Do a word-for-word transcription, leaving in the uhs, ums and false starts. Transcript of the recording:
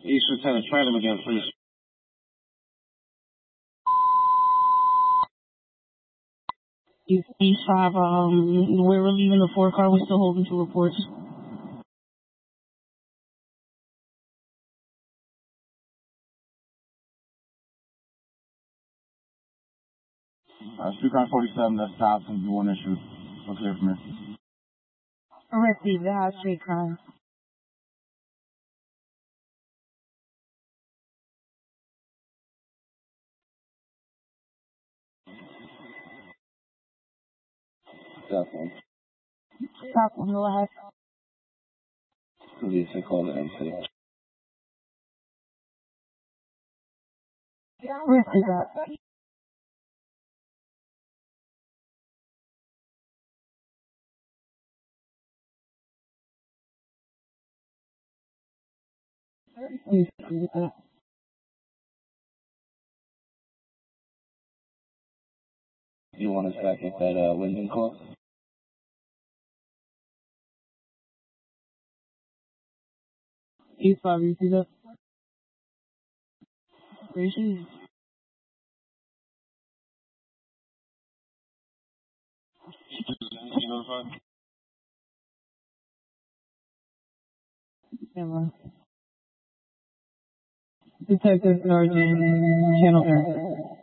East Lieutenant, try them again, please. East, East five, um, we're relieving the four car. We're still holding two reports. Uh, Streetcar forty-seven, that's Thompson, you want to issue. What's here from here? Receive the high street crime. Stop one. Stop one, go ahead. Police, I call the M C. Receive that. Receive that. You want us back at that, uh, Wyndham call? East five, receive that. Receive. You notified? Camera. Detective Sergeant Channel Air.